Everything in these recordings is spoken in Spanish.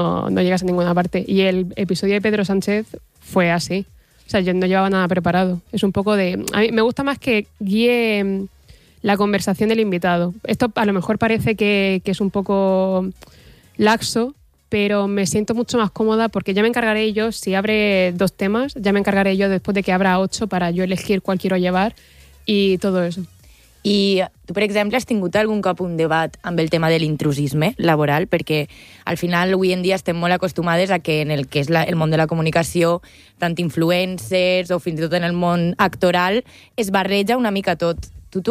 no llegas a ninguna parte. Y el episodio de Pedro Sánchez fue así. O sea, yo no llevaba nada preparado. Es un poco de... A mí me gusta más que guíe la conversación del invitado. Esto a lo mejor parece que es un poco laxo, pero me siento mucho más cómoda porque ya me encargaré yo, si abre 2 temas, ya me encargaré yo después de que abra 8 para yo elegir cuál quiero llevar y todo eso. I tu, per exemple, has tingut algun cop un debat amb el tema de l'intrusisme laboral? Perquè al final avui en dia estem molt acostumades a que en el que és el món de la comunicació, tant influencers o fins i tot en el món actoral, es barreja una mica tot. Tu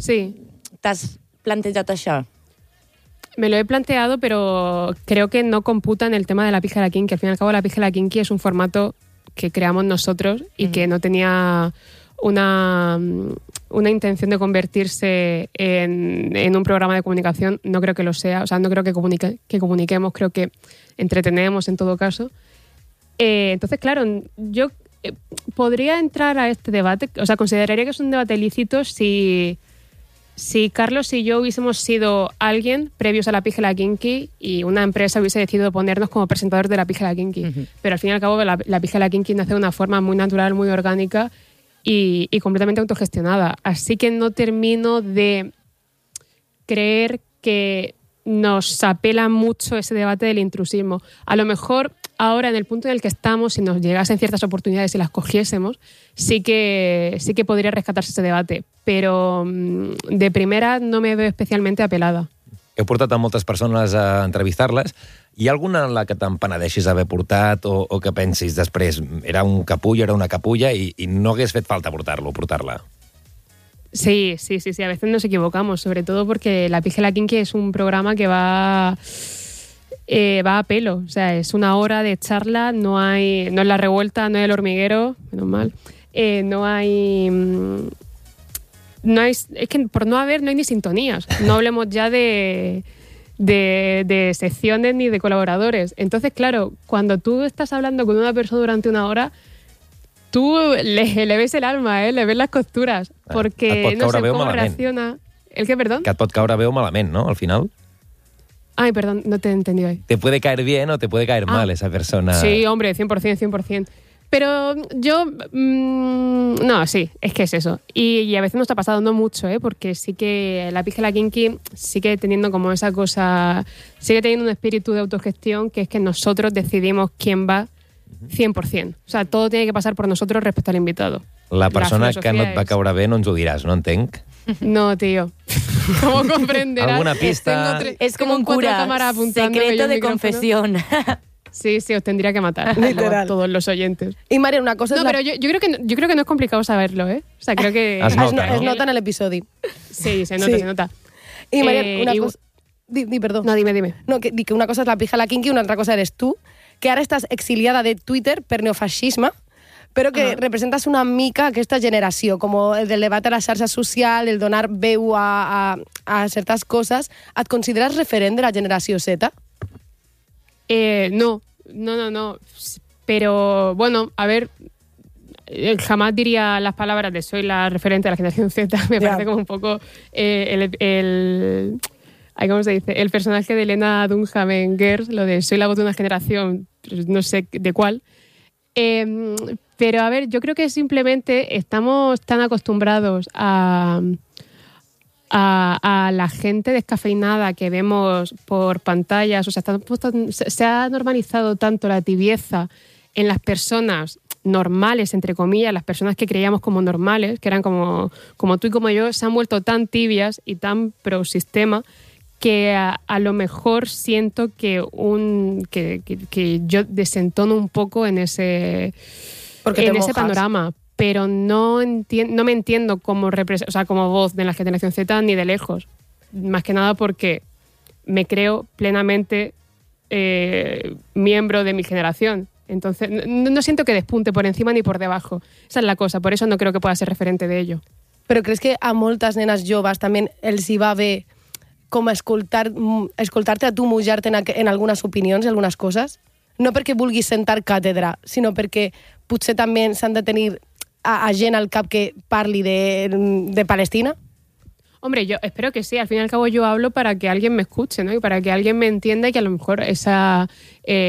t'has plantejat això? Me lo he planteado, pero creo que no computa en el tema de la pija de la Kinky. Al fin y al cabo, la pija de la Kinky es un formato que creamos nosotros y que no tenía una intención de convertirse en un programa de comunicación. No creo que lo sea. O sea, no creo que comuniquemos, creo que entretenemos en todo caso. Entonces, claro, yo podría entrar a este debate. O sea, consideraría que es un debate lícito si Carlos y yo hubiésemos sido alguien previos a la pija de la Kinky y una empresa hubiese decidido ponernos como presentadores de la pija de la Kinky. Uh-huh. Pero al fin y al cabo la pija de la Kinky nace de una forma muy natural, muy orgánica y completamente autogestionada. Así que no termino de creer que nos apela mucho ese debate del intrusismo. A lo mejor ahora, en el punto en el que estamos, si nos llegasen ciertas oportunidades y las cogiésemos, sí que podría rescatarse ese debate. Pero de primera no me veo especialmente apelada. Heu portat a moltes persones a entrevistar-les. Hi ha alguna en la que te'n penedeixis haver portat o que pensis després era un capullo, era una capulla i no hagués fet falta portar-lo o portar-la? Sí, a veces nos equivocamos, sobre todo porque La Pija y la Kinky es un programa que va a pelo, o sea, es una hora de charla, no es la revuelta, no es el hormiguero, menos mal, es que por no haber no hay ni sintonías, no hablemos ya de secciones ni de colaboradores. Entonces, claro, cuando tú estás hablando con una persona durante una hora, tú le ves el alma, le ves las costuras, porque no sé cómo reacciona. ¿El qué, perdón? Que et pot caure bé o malament, ¿no? Al final. Ay, perdón, no te he entendido ahí. Te puede caer bien o te puede caer mal esa persona. Sí, hombre, 100%. Pero yo... no, sí, es que es eso. Y a veces nos está pasando, no mucho, porque sí que La Pija y la Kinky sigue teniendo como esa cosa... Sigue teniendo un espíritu de autogestión que es que nosotros decidimos quién va 100%. O sea, todo tiene que pasar por nosotros respecto al invitado. La persona que no et va caure bé no ens ho diràs, no entenc? No, tío. ¿Cómo comprenderás? ¿Alguna pista? Es como un cura. Secreto de confesión. Sí, os tendría que matar. Literal. Todos los oyentes. Y María, una cosa... pero yo creo que no es complicado saberlo, ¿eh? O sea, creo que... Es nota en el episodio. Sí, se nota. Y María, una cosa... perdón. No, dime. No, que una cosa es La Pija, la Kinky y una otra cosa eres tú, que ara estàs exiliada de Twitter per neofeixisme, però que representes una mica aquesta generació, com el del debat a la xarxa social, el donar veu a certes coses. Et consideres referent de la generació Z? No. Pero, bueno, a ver, jamás diría las palabras de soy la referente de la generación Z. Me parece como un poco ¿cómo se dice? El personaje de Elena Dunham en Girls, lo de soy la voz de una generación, no sé de cuál. Pero, a ver, yo creo que simplemente estamos tan acostumbrados a la gente descafeinada que vemos por pantallas. O sea, se ha normalizado tanto la tibieza en las personas normales, entre comillas, las personas que creíamos como normales, que eran como tú y como yo, se han vuelto tan tibias y tan pro sistema que a lo mejor siento que yo desentono un poco en ese panorama, pero no me entiendo como voz de la generación Z ni de lejos, más que nada porque me creo plenamente miembro de mi generación. Entonces no siento que despunte por encima ni por debajo. Esa es la cosa, por eso no creo que pueda ser referente de ello. Però creus que a moltes nenes joves també els hi va bé com escoltar-te a tu mullar-te en algunes opinions i algunes coses? No perquè vulguis sentar càtedra, sinó perquè potser també s'han de tenir a gent al cap que parli de Palestina? Hombre, yo espero que sí. Al fin y al cabo yo hablo para que alguien me escuche, ¿no? Y para que alguien me entienda y que a lo mejor esa